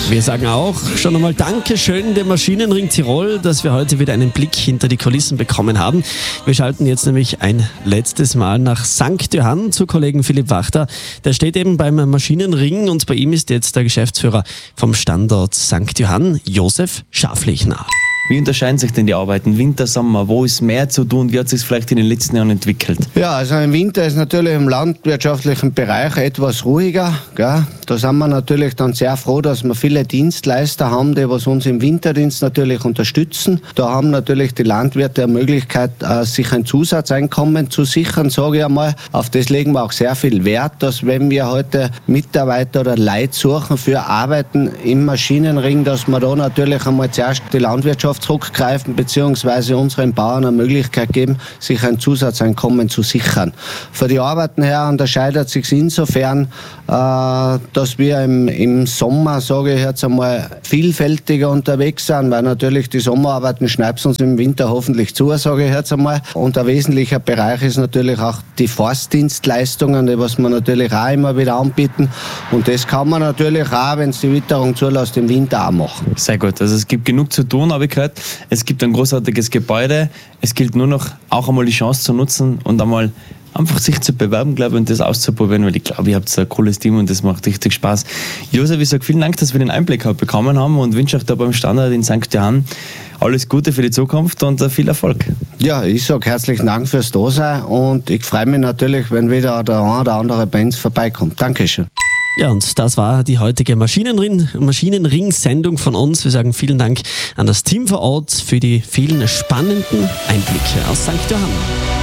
Wir sagen auch schon einmal Dankeschön dem Maschinenring Tirol, dass wir heute wieder einen Blick hinter die Kulissen bekommen haben. Wir schalten jetzt nämlich ein letztes Mal nach St. Johann zu Kollegen Philipp Wachter. Der steht eben beim Maschinenring und bei ihm ist jetzt der Geschäftsführer vom Standort St. Johann, Josef Schaflichner. Wie unterscheiden sich denn die Arbeiten? Winter, Sommer, wo ist mehr zu tun? Wie hat sich es vielleicht in den letzten Jahren entwickelt? Ja, also im Winter ist natürlich im landwirtschaftlichen Bereich etwas ruhiger. Gell? Da sind wir natürlich dann sehr froh, dass wir viele Dienstleister haben, die was uns im Winterdienst natürlich unterstützen. Da haben natürlich die Landwirte eine Möglichkeit, sich ein Zusatzeinkommen zu sichern, sage ich einmal. Auf das legen wir auch sehr viel Wert, dass wenn wir heute Mitarbeiter oder Leute suchen für Arbeiten im Maschinenring, dass wir da natürlich einmal zuerst die Landwirtschaft zurückgreifen bzw. unseren Bauern eine Möglichkeit geben, sich ein Zusatzeinkommen zu sichern. Für die Arbeiten her unterscheidet sich insofern, dass wir im Sommer, sage ich jetzt einmal, vielfältiger unterwegs sind, weil natürlich die Sommerarbeiten schneiden uns im Winter hoffentlich zu, sage ich jetzt einmal. Und ein wesentlicher Bereich ist natürlich auch die Forstdienstleistungen, die was wir natürlich auch immer wieder anbieten. Und das kann man natürlich auch, wenn es die Witterung zulässt, im Winter auch machen. Sehr gut, also es gibt genug zu tun, habe ich gehört. Es gibt ein großartiges Gebäude. Es gilt nur noch auch einmal die Chance zu nutzen und einmal einfach sich zu bewerben, glaube ich, und das auszuprobieren, weil ich glaube, ihr habt ein cooles Team und das macht richtig Spaß. Josef, ich sage vielen Dank, dass wir den Einblick bekommen haben und wünsche euch da beim Standort in St. Johann alles Gute für die Zukunft und viel Erfolg. Ja, ich sage herzlichen Dank fürs Dasein und ich freue mich natürlich, wenn wieder der eine oder andere bei uns vorbeikommt. Dankeschön. Ja, und das war die heutige Maschinenring-Sendung von uns. Wir sagen vielen Dank an das Team vor Ort für die vielen spannenden Einblicke aus St. Johann.